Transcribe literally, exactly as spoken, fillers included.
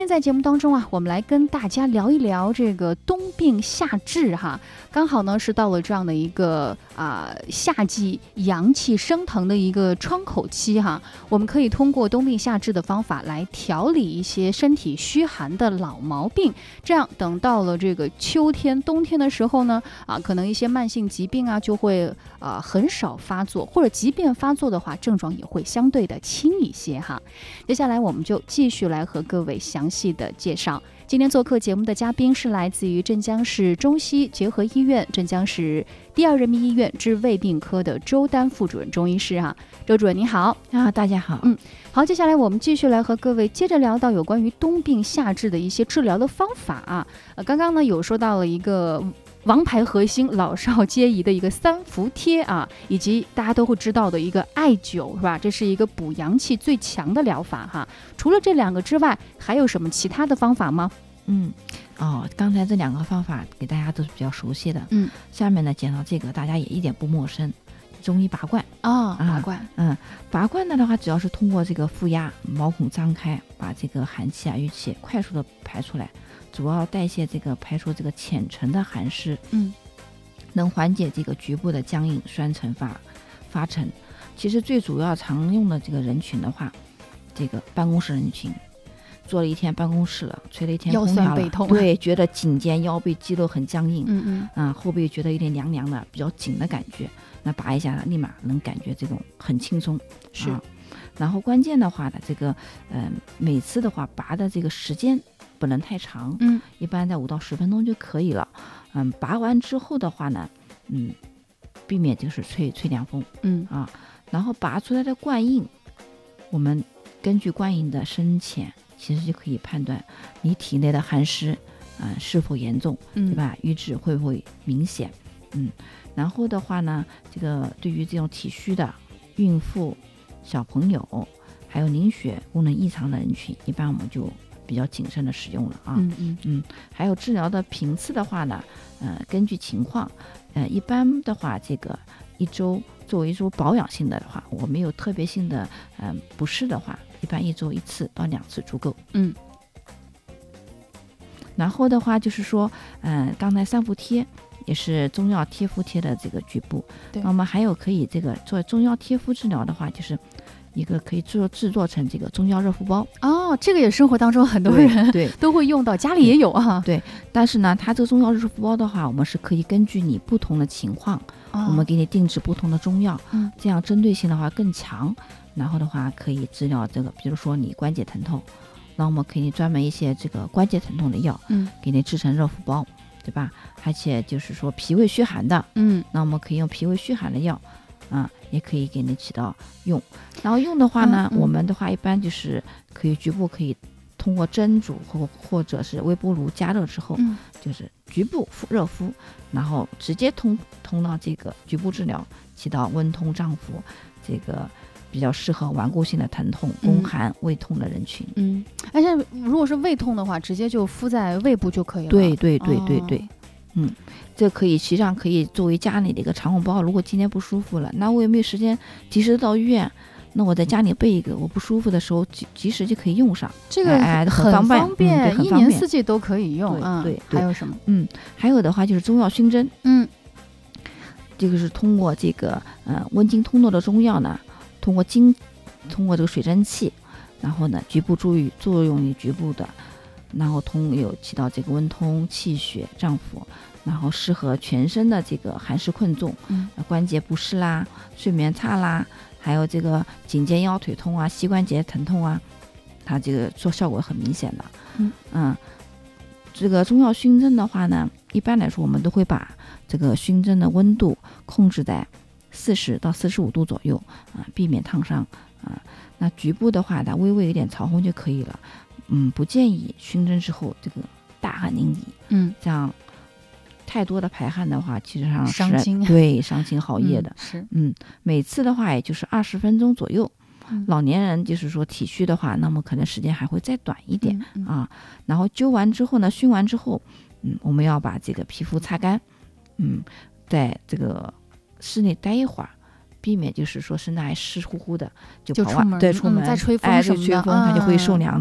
现在节目当中啊，我们来跟大家聊一聊这个冬病夏治哈。刚好呢是到了这样的一个啊、呃、夏季阳气升腾的一个窗口期哈，我们可以通过冬病夏治的方法来调理一些身体虚寒的老毛病，这样等到了这个秋天冬天的时候呢啊，可能一些慢性疾病啊就会啊、呃、很少发作，或者即便发作的话，症状也会相对的轻一些哈。接下来我们就继续来和各位详细的介绍。今天做客节目的嘉宾是来自于镇江市中西结合医院镇江市第二人民医院之胃病科的周丹副主任中医师哈。周主任你好啊，大家好。 嗯，好，接下来我们继续来和各位接着聊到有关于冬病夏治的一些治疗的方法啊。呃，刚刚呢有说到了一个王牌核心老少皆宜的一个三伏贴啊，以及大家都会知道的一个艾灸是吧？这是一个补阳气最强的疗法哈。除了这两个之外，还有什么其他的方法吗？ 嗯，哦，刚才这两个方法给大家都是比较熟悉的。 嗯， 下面呢讲到这个大家也一点不陌生，中医拔罐啊、哦，拔罐。 嗯，拔罐呢的话，主要是通过这个负压，毛孔张开，把这个寒气啊、郁气快速的排出来。主要代谢这个排出这个浅层的寒湿， 嗯， 能缓解这个局部的僵硬、酸沉发发沉。其实最主要常用的这个人群的话，这个办公室人群，坐了一天办公室了，吹了一天空调了， 腰酸背痛， 对，觉得颈肩腰背肌肉很僵硬， 嗯嗯， 啊，后背觉得有点凉凉的，比较紧的感觉，那拔一下立马能感觉这种很轻松， 是。 啊、然后关键的话呢，这个嗯、呃，每次的话拔的这个时间不能太长， 嗯， 一般在五到十分钟就可以了。嗯，拔完之后的话呢，嗯，避免就是吹吹凉风， 嗯啊，然后拔出来的罐印，我们根据罐印的深浅，其实就可以判断你体内的寒湿啊、呃、是否严重，对吧？瘀滞会不会明显？嗯，然后的话呢，这个对于这种体虚的孕妇、小朋友，还有凝血功能异常的人群，一般我们就比较谨慎的使用了啊。 嗯嗯嗯，还有治疗的频次的话呢，呃，根据情况，呃，一般的话，这个一周作为一周保养性的的话，我没有特别性的嗯、呃、不适的话，一般一周一次到两次足够。 嗯。 然后的话就是说，嗯、呃，刚才三伏贴也是中药贴敷贴的这个局部， 对， 那么还有可以这个做中药贴敷治疗的话，就是一个可以制作制作成这个中药热敷包。 哦，这个也生活当中很多人对都会用到，家里也有啊。 对，但是呢，它这个中药热敷包的话，我们是可以根据你不同的情况， 哦、 我们给你定制不同的中药， 嗯， 这样针对性的话更强。然后的话可以治疗这个，比如说你关节疼痛，那我们可以专门一些这个关节疼痛的药， 嗯， 给你制成热敷包，对吧？而且就是说脾胃虚寒的， 嗯， 那我们可以用脾胃虚寒的药。啊，也可以给你起到用，然后用的话呢， 嗯嗯、 我们的话一般就是可以局部可以通过蒸煮或或者是微波炉加热之后， 嗯、 就是局部热敷，然后直接通通到这个局部治疗，起到温通脏腑，这个比较适合顽固性的疼痛、宫寒、胃痛的人群。 嗯，而且如果是胃痛的话，直接就敷在胃部就可以了。 对对对对对。 哦嗯，这可以实际上可以作为家里的一个常用包。如果今天不舒服了，那我也没有时间及时到医院，那我在家里备一个，我不舒服的时候及及时就可以用上。 这个哎很方便， 方便， 嗯、 一年四季都可以用。 对、 嗯、 对, 对，还有什么？ 嗯，还有的话就是中药熏蒸。 嗯， 这个是通过这个呃温经通络的中药呢，通过经通过这个水蒸气，然后呢局部注意作用于局部的。然后通有起到这个温通气血脏腑，然后适合全身的这个寒湿困重， 嗯， 关节不适啦、睡眠差啦，还有这个颈肩腰腿痛啊、膝关节疼痛啊，它这个做效果很明显的。 嗯嗯，这个中药熏蒸的话呢，一般来说我们都会把这个熏蒸的温度控制在四十到四十五度左右啊，避免烫伤啊。那局部的话呢，微微有点潮红就可以了。嗯，不建议熏蒸之后这个大汗淋漓， 嗯， 这样太多的排汗的话，其实上是伤津， 对伤津耗液的。 嗯、是， 嗯，每次的话也就是二十分钟左右。 嗯、 老年人就是说体虚的话，那么可能时间还会再短一点、 嗯嗯、 啊。然后灸完之后呢，熏完之后，嗯，我们要把这个皮肤擦干，嗯，在这个室内待一会儿。避免就是说身上还湿乎乎的，就就出门， 对，出门、 嗯、再吹风哎， 什么的， 吹风它就会受凉。